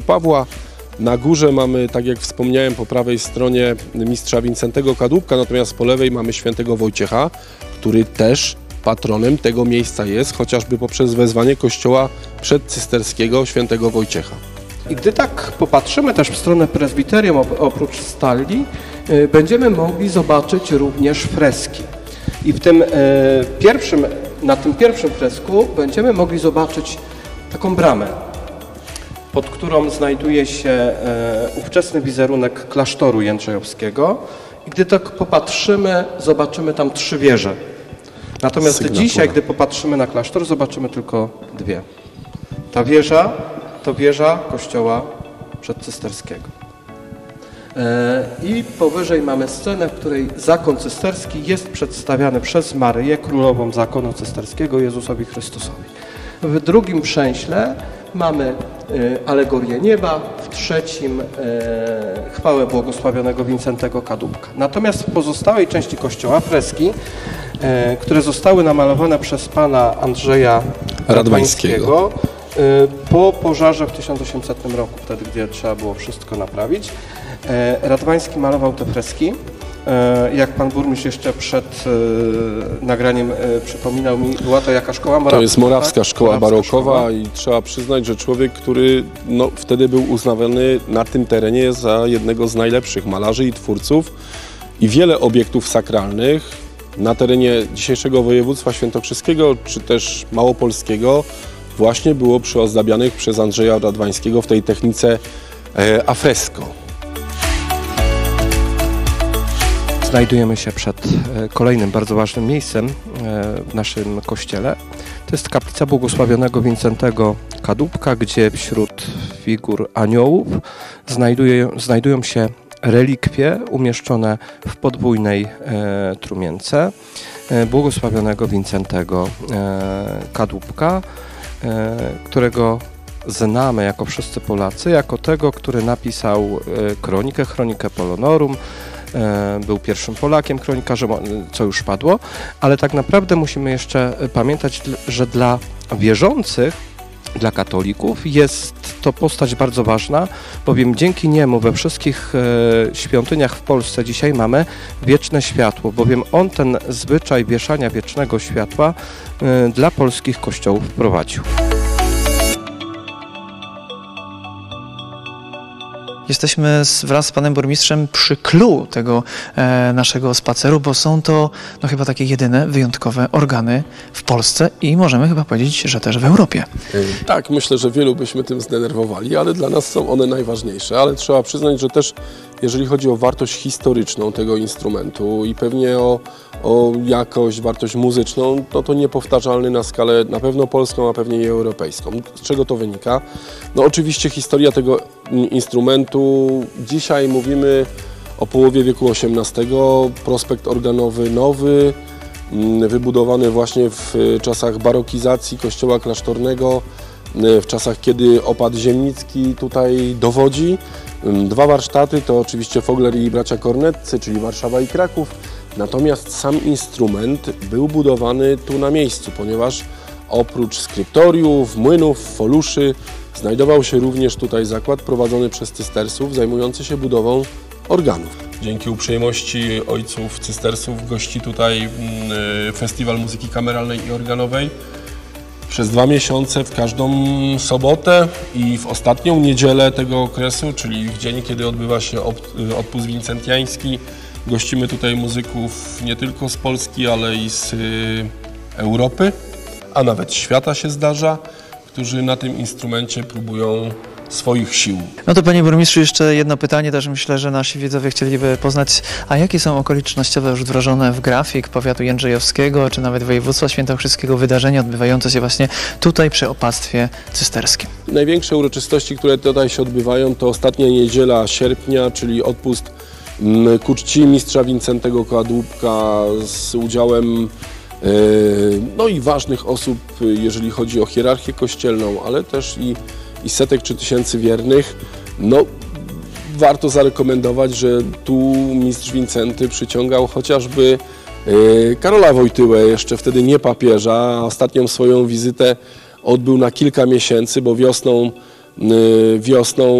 Pawła. Na górze mamy, tak jak wspomniałem, po prawej stronie mistrza Wincentego Kadłubka, natomiast po lewej mamy świętego Wojciecha, który też patronem tego miejsca jest, chociażby poprzez wezwanie kościoła przedcysterskiego świętego Wojciecha. I gdy tak popatrzymy też w stronę prezbiterium, oprócz stalli, będziemy mogli zobaczyć również freski. I w tym na tym pierwszym fresku będziemy mogli zobaczyć taką bramę, pod którą znajduje się ówczesny wizerunek klasztoru jędrzejowskiego. I gdy tak popatrzymy, zobaczymy tam 3 wieże. Natomiast dzisiaj, gdy popatrzymy na klasztor, zobaczymy tylko 2. Ta wieża to wieża kościoła przedcysterskiego. I powyżej mamy scenę, w której zakon cysterski jest przedstawiany przez Maryję, królową zakonu cysterskiego Jezusowi Chrystusowi. W drugim przęśle mamy alegorię nieba, w trzecim chwałę błogosławionego Wincentego Kadłubka. Natomiast w pozostałej części kościoła freski, które zostały namalowane przez pana Andrzeja Radwańskiego po pożarze w 1800 roku, wtedy gdy trzeba było wszystko naprawić. Radwański malował te freski. Jak pan burmistrz jeszcze przed nagraniem przypominał mi, była to jaka szkoła? To jest Morawska Szkoła Barokowa i trzeba przyznać, że człowiek, który wtedy był uznawany na tym terenie za jednego z najlepszych malarzy i twórców i wiele obiektów sakralnych na terenie dzisiejszego województwa świętokrzyskiego czy też małopolskiego właśnie było przyozdabianych przez Andrzeja Radwańskiego w tej technice a fresco. Znajdujemy się przed kolejnym bardzo ważnym miejscem w naszym kościele. To jest kaplica błogosławionego Wincentego Kadłubka, gdzie wśród figur aniołów znajdują się relikwie umieszczone w podwójnej trumience błogosławionego Wincentego Kadłubka, którego znamy jako wszyscy Polacy, jako tego, który napisał Chronikę Polonorum, był pierwszym Polakiem, kronikarzem, co już padło, ale tak naprawdę musimy jeszcze pamiętać, że dla wierzących, dla katolików jest to postać bardzo ważna, bowiem dzięki niemu we wszystkich świątyniach w Polsce dzisiaj mamy wieczne światło, bowiem on ten zwyczaj wieszania wiecznego światła dla polskich kościołów wprowadził. Jesteśmy wraz z panem burmistrzem przy clou tego naszego spaceru, bo są to chyba takie jedyne wyjątkowe organy w Polsce i możemy chyba powiedzieć, że też w Europie. Tak, myślę, że wielu byśmy tym zdenerwowali, ale dla nas są one najważniejsze. Ale trzeba przyznać, że też jeżeli chodzi o wartość historyczną tego instrumentu i pewnie o jakość, wartość muzyczną, to niepowtarzalny na skalę na pewno polską, a pewnie i europejską. Z czego to wynika? Oczywiście historia tego instrumentu. Dzisiaj mówimy o połowie wieku XVIII. Prospekt organowy nowy, wybudowany właśnie w czasach barokizacji kościoła klasztornego, w czasach, kiedy opat ziemnicki tutaj dowodzi. 2 warsztaty to oczywiście Fogler i bracia Kornetcy, czyli Warszawa i Kraków. Natomiast sam instrument był budowany tu na miejscu, ponieważ oprócz skryptoriów, młynów, foluszy znajdował się również tutaj zakład prowadzony przez cystersów zajmujący się budową organów. Dzięki uprzejmości ojców cystersów gości tutaj Festiwal Muzyki Kameralnej i Organowej przez 2 miesiące w każdą sobotę i w ostatnią niedzielę tego okresu, czyli w dzień, kiedy odbywa się odpust wincentiański. Gościmy tutaj muzyków nie tylko z Polski, ale i z Europy, a nawet świata się zdarza, którzy na tym instrumencie próbują swoich sił. To panie burmistrzu, jeszcze jedno pytanie, też myślę, że nasi widzowie chcieliby poznać, a jakie są okolicznościowe już wdrożone w grafik powiatu jędrzejowskiego, czy nawet województwa świętokrzyskiego wydarzenia odbywające się właśnie tutaj przy opactwie cysterskim? Największe uroczystości, które tutaj się odbywają, to ostatnia niedziela sierpnia, czyli odpust ku czci mistrza Wincentego Kadłubka z udziałem i ważnych osób, jeżeli chodzi o hierarchię kościelną, ale też i setek czy tysięcy wiernych. Warto zarekomendować, że tu mistrz Wincenty przyciągał chociażby Karola Wojtyłę, jeszcze wtedy nie papieża, a ostatnią swoją wizytę odbył na kilka miesięcy, bo wiosną